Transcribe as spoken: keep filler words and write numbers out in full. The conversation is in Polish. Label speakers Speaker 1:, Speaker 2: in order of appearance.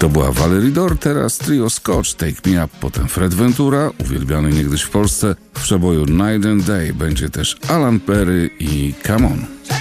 Speaker 1: To była Valerie Dore, teraz trio Scotch, Take Me Up, potem Fred Ventura, uwielbiany niegdyś w Polsce. W przeboju Night and Day będzie też Alan Perry i Come On.